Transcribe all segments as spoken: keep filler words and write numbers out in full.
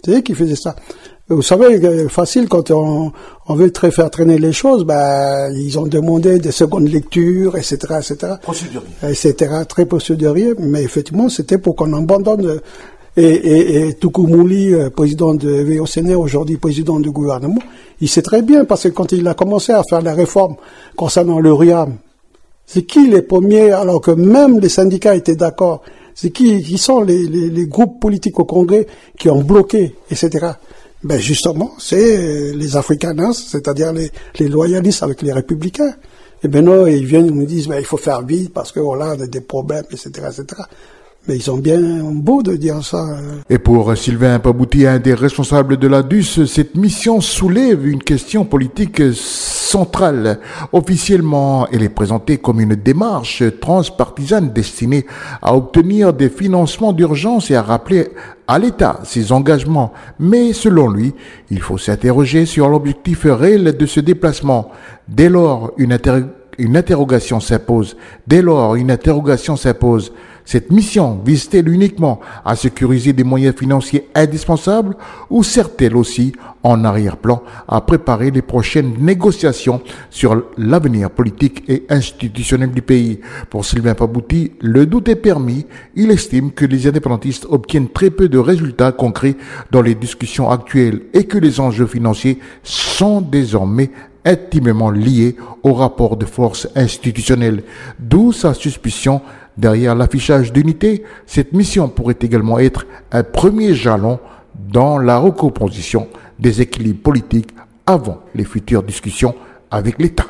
C'est eux qui faisaient ça. Vous savez, facile, quand on, on veut très faire traîner les choses, bah, ils ont demandé des secondes lectures, et cetera, et cetera. Procédurier. Et cetera, très procédurier, mais effectivement, c'était pour qu'on abandonne. Et, et, et Tukumuli, président de V O C N, aujourd'hui président du gouvernement, il sait très bien, parce que quand il a commencé à faire la réforme concernant le R I A M, c'est qui les premiers, alors que même les syndicats étaient d'accord, c'est qui, qui sont les, les, les groupes politiques au Congrès qui ont bloqué, et cetera. Ben justement, c'est les Afrikaners, c'est-à-dire les, les loyalistes avec les républicains. Et ben non, ils viennent, ils nous disent, ben il faut faire vite parce que voilà, on a des problèmes, et cetera, et cetera. Mais ils ont bien beau de dire ça. Et pour Sylvain Pabouty, un des responsables de l'A D U S, cette mission soulève une question politique centrale. Officiellement, elle est présentée comme une démarche transpartisane destinée à obtenir des financements d'urgence et à rappeler à l'État ses engagements. Mais selon lui, il faut s'interroger sur l'objectif réel de ce déplacement. Dès lors, une, inter- une interrogation s'impose. Dès lors, une interrogation s'impose. Cette mission vise-t-elle uniquement à sécuriser des moyens financiers indispensables ou sert-elle aussi, en arrière-plan, à préparer les prochaines négociations sur l'avenir politique et institutionnel du pays? Pour Sylvain Pabouty, le doute est permis. Il estime que les indépendantistes obtiennent très peu de résultats concrets dans les discussions actuelles et que les enjeux financiers sont désormais intimement liés au rapport de force institutionnel. D'où sa suspicion. Derrière l'affichage d'unité, cette mission pourrait également être un premier jalon dans la recomposition des équilibres politiques avant les futures discussions avec l'État.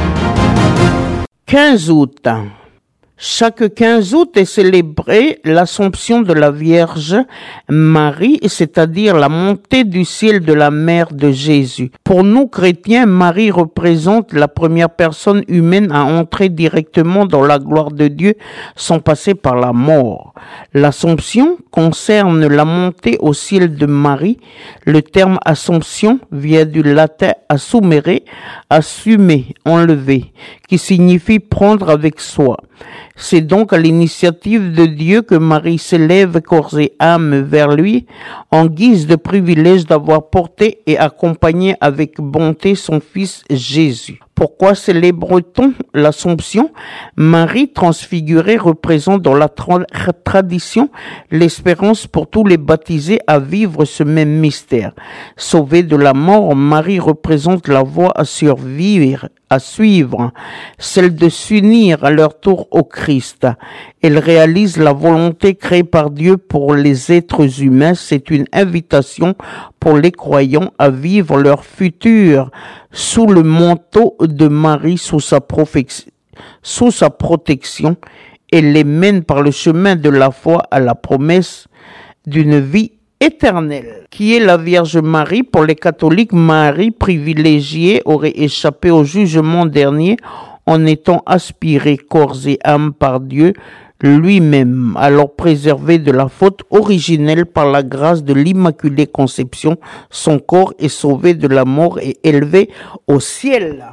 quinze août. Chaque quinze août est célébrée l'Assomption de la Vierge Marie, c'est-à-dire la montée du ciel de la mère de Jésus. Pour nous chrétiens, Marie représente la première personne humaine à entrer directement dans la gloire de Dieu sans passer par la mort. L'Assomption concerne la montée au ciel de Marie. Le terme Assomption vient du latin assumere, assumer, enlever, qui signifie prendre avec soi. C'est donc à l'initiative de Dieu que Marie s'élève corps et âme vers lui, en guise de privilège d'avoir porté et accompagné avec bonté son fils Jésus. Pourquoi célèbre-t-on l'Assomption? Marie transfigurée représente dans la tra- tradition l'espérance pour tous les baptisés à vivre ce même mystère. Sauvée de la mort, Marie représente la voie à survivre, à suivre, celle de s'unir à leur tour au Christ. Elle réalise la volonté créée par Dieu pour les êtres humains. C'est une invitation pour les croyants à vivre leur futur sous le manteau de Marie, sous sa, profection, sous sa protection. Elle les mène par le chemin de la foi à la promesse d'une vie éternelle. Qui est la Vierge Marie? Pour les catholiques, Marie privilégiée aurait échappé au jugement dernier en étant aspirée corps et âme par Dieu lui-même, alors préservée de la faute originelle par la grâce de l'Immaculée Conception. Son corps est sauvé de la mort et élevé au ciel.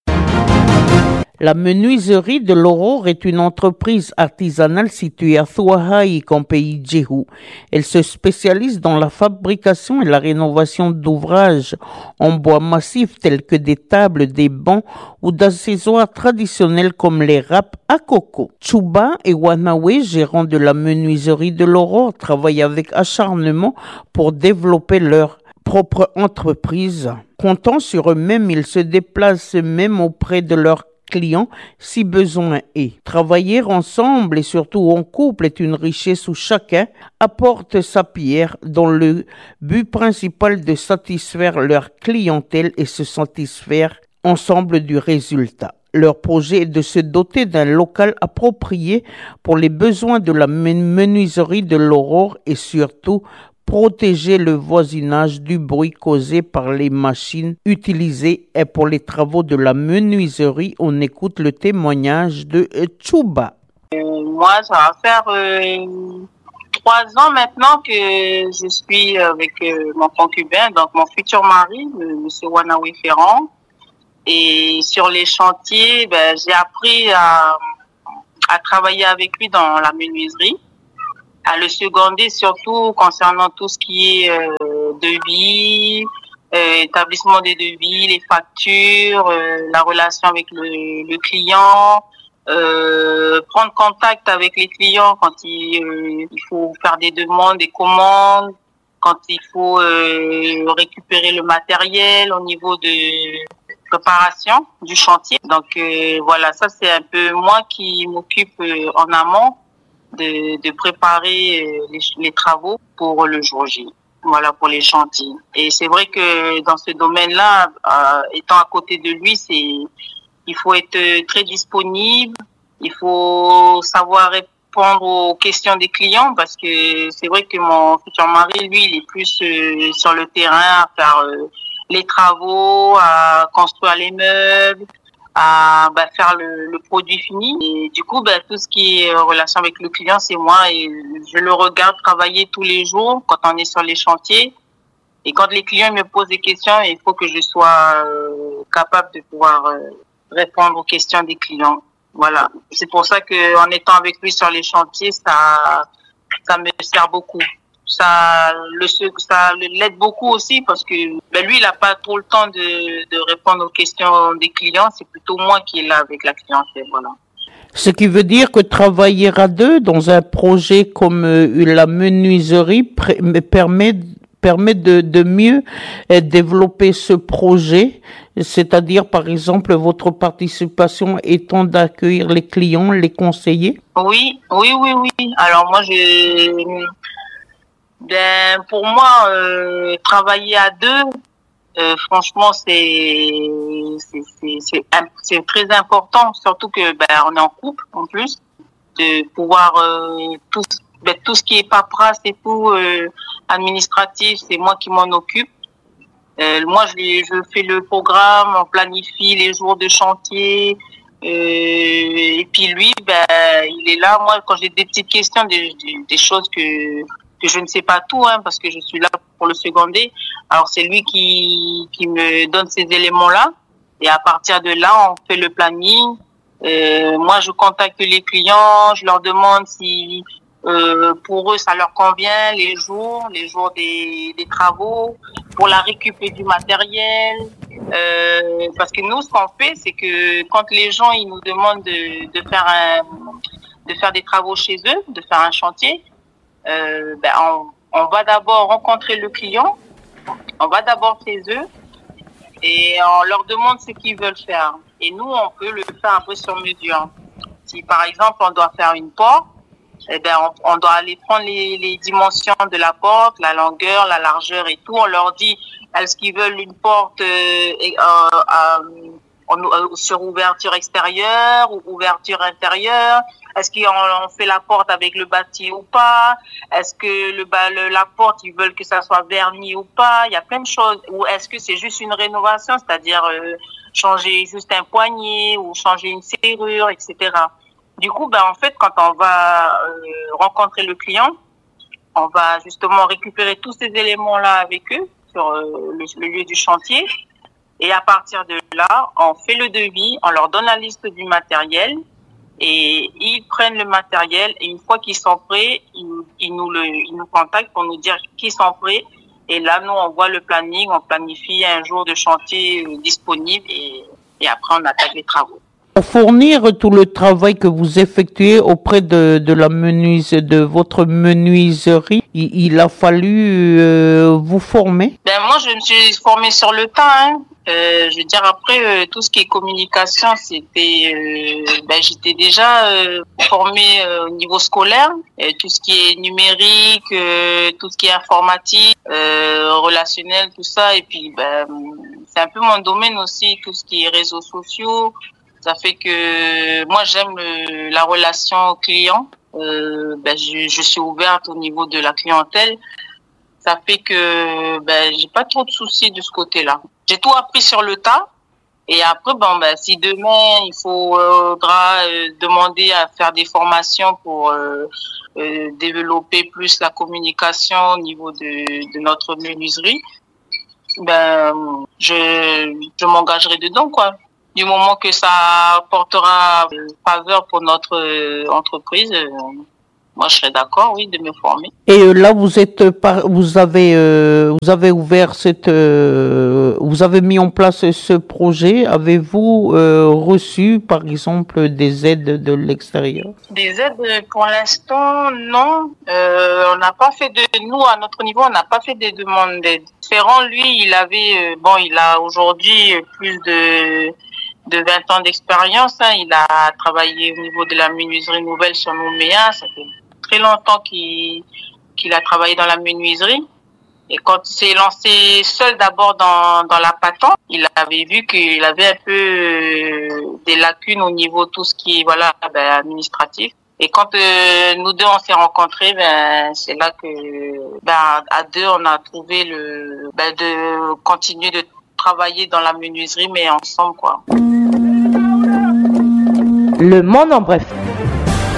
La menuiserie de l'Aurore est une entreprise artisanale située à Thuahaïk en pays Djéhou. Elle se spécialise dans la fabrication et la rénovation d'ouvrages en bois massif tels que des tables, des bancs ou d'accessoires traditionnels comme les râpes à coco. Chuba et Wanawe, gérants de la menuiserie de l'Aurore, travaillent avec acharnement pour développer leur propre entreprise. Comptant sur eux-mêmes, ils se déplacent même auprès de leurs clients si besoin est. Travailler ensemble et surtout en couple est une richesse où chacun apporte sa pierre dans le but principal de satisfaire leur clientèle et se satisfaire ensemble du résultat. Leur projet est de se doter d'un local approprié pour les besoins de la menuiserie de l'Aurore et surtout protéger le voisinage du bruit causé par les machines utilisées. Et pour les travaux de la menuiserie, on écoute le témoignage de Chuba. Euh, moi, ça va faire euh, trois ans maintenant que je suis avec euh, mon concubin, donc mon futur mari, M. Wanawe Ferrand. Et sur les chantiers, ben, j'ai appris à, à travailler avec lui dans la menuiserie, à le seconder surtout concernant tout ce qui est euh, devis, euh, établissement des devis, les factures, euh, la relation avec le, le client, euh, prendre contact avec les clients quand il, euh, il faut faire des demandes, des commandes, quand il faut euh, récupérer le matériel au niveau de préparation du chantier. Donc euh, voilà, ça c'est un peu moi qui m'occupe euh, en amont de, de préparer euh, les, les travaux pour le jour J. Voilà, pour les chantiers. Et c'est vrai que dans ce domaine-là, euh, étant à côté de lui, c'est il faut être très disponible, il faut savoir répondre aux questions des clients parce que c'est vrai que mon futur mari, lui, il est plus euh, sur le terrain à faire euh, les travaux, à construire les meubles, à bah, faire le, le produit fini. Et du coup, bah, tout ce qui est relation avec le client, c'est moi et je le regarde travailler tous les jours quand on est sur les chantiers. Et quand les clients me posent des questions, il faut que je sois euh, capable de pouvoir euh, répondre aux questions des clients. Voilà. C'est pour ça que en étant avec lui sur les chantiers, ça, ça me sert beaucoup. Ça le ça l'aide beaucoup aussi parce que ben lui il a pas trop le temps de de répondre aux questions des clients, c'est plutôt moi qui est là avec la clientèle, voilà. Ce qui veut dire que travailler à deux dans un projet comme euh, la menuiserie pr- permet permet de de mieux euh, développer ce projet, c'est-à-dire par exemple votre participation étant d'accueillir les clients, les conseiller. Oui, oui, oui, oui. Alors moi je Ben pour moi, euh, travailler à deux, euh, franchement, c'est c'est c'est c'est c'est très important, surtout que ben on est en couple en plus, de pouvoir euh, tout ben, tout ce qui est paperasse et tout euh, administratif, c'est moi qui m'en occupe. Euh, moi, je je fais le programme, on planifie les jours de chantier. Euh, et puis lui, ben il est là. Moi, quand j'ai des petites questions, des des, des choses que que je ne sais pas tout, hein, parce que je suis là pour le seconder. Alors c'est lui qui qui me donne ces éléments-là, et à partir de là, on fait le planning. Euh, moi, je contacte les clients, je leur demande si euh, pour eux ça leur convient les jours, les jours des des travaux, pour la récup du matériel. Euh, parce que nous, ce qu'on fait, c'est que quand les gens ils nous demandent de de faire un de faire des travaux chez eux, de faire un chantier. Euh, ben on, on va d'abord rencontrer le client, on va d'abord chez eux et on leur demande ce qu'ils veulent faire. Et nous, on peut le faire un peu sur mesure. Si par exemple on doit faire une porte, eh ben on, on doit aller prendre les, les dimensions de la porte, la longueur, la largeur et tout. On leur dit est-ce qu'ils veulent une porte euh, euh, euh, sur ouverture extérieure ou ouverture intérieure. Est-ce qu'on fait la porte avec le bâti ou pas? Est-ce que le, le la porte, ils veulent que ça soit verni ou pas? Il y a plein de choses. Ou est-ce que c'est juste une rénovation, c'est-à-dire euh, changer juste un poignet ou changer une serrure, et cetera. Du coup, ben en fait, quand on va euh, rencontrer le client, on va justement récupérer tous ces éléments-là avec eux sur euh, le, le lieu du chantier. Et à partir de là, on fait le devis, on leur donne la liste du matériel. Et ils prennent le matériel et une fois qu'ils sont prêts, ils, ils nous le, ils nous contactent pour nous dire qu'ils sont prêts. Et là, nous, on voit le planning, on planifie un jour de chantier disponible et, et après, on attaque les travaux. Pour fournir tout le travail que vous effectuez auprès de, de la menuise, de votre menuiserie, il, il a fallu euh, vous former? Ben moi, je me suis formée sur le tas. Hein. Euh, je veux dire après euh, tout ce qui est communication, c'était, euh, ben j'étais déjà euh, formée euh, au niveau scolaire, euh, tout ce qui est numérique, euh, tout ce qui est informatique, euh, relationnel, tout ça. Et puis ben c'est un peu mon domaine aussi, tout ce qui est réseaux sociaux. Ça fait que moi j'aime le, la relation client. Euh, ben je, je suis ouverte au niveau de la clientèle. Ça fait que ben j'ai pas trop de soucis de ce côté-là. J'ai tout appris sur le tas. Et après bon ben si demain il faudra euh, demander à faire des formations pour euh, euh, développer plus la communication au niveau de, de notre menuiserie, ben je je m'engagerai dedans quoi. Du moment que ça portera faveur pour notre entreprise, moi je serais d'accord, oui, de me former. Et euh, là, vous êtes, par, vous avez, euh, vous avez ouvert cette, euh, vous avez mis en place ce projet. Avez-vous euh, reçu, par exemple, des aides de l'extérieur? Des aides, pour l'instant, non. Euh, on n'a pas fait de, nous à notre niveau, on n'a pas fait des demandes d'aide. Ferrand, lui, il avait, euh, bon, il a aujourd'hui plus de de vingt ans d'expérience. Hein. Il a travaillé au niveau de la menuiserie nouvelle sur Nouméa. Ça fait très longtemps qu'il qu'il a travaillé dans la menuiserie. Et quand il s'est lancé seul d'abord dans dans la patente, il avait vu qu'il avait un peu euh, des lacunes au niveau de tout ce qui est voilà ben, administratif. Et quand euh, nous deux on s'est rencontrés, ben c'est là que ben à deux on a trouvé le ben de continuer de travailler dans la menuiserie mais ensemble quoi. Le Monde en bref.